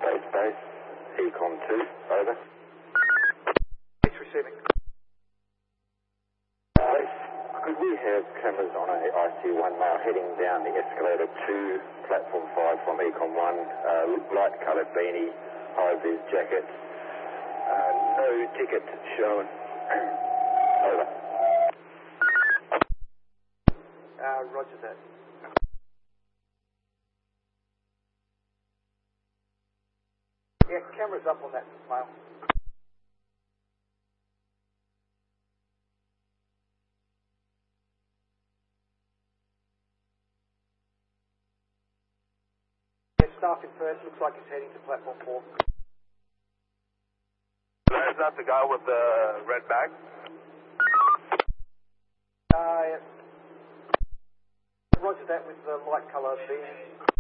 Space, Econ 2, over. It's receiving. Could we have cameras on a IC1 now heading down the escalator to platform 5 from Econ 1, light coloured beanie, high-vis jacket, no ticket shown. Over. Roger that. Yeah, camera's up on that male. Yeah, staffing first, looks like it's heading to platform 4. Is that the guy with the red bag? Yeah. Roger that with the light colour beanie.